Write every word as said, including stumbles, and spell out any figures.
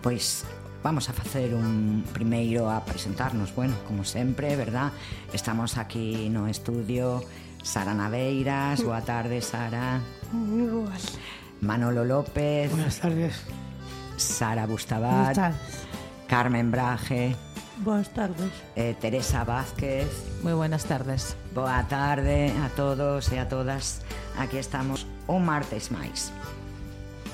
Pois vamos a facer un primeiro a presentarnos, bueno, como sempre, verdad? Estamos aquí no estudio Sara Naveiras, boa tarde, Sara. Moi boas. Manolo López. Buenas tardes. Sara Bustabat. Buenas tardes. Carmen Braje. Boas tardes. Eh, Teresa Vázquez. Moi buenas tardes. Boa tarde a todos e a todas. Aquí estamos un martes máis.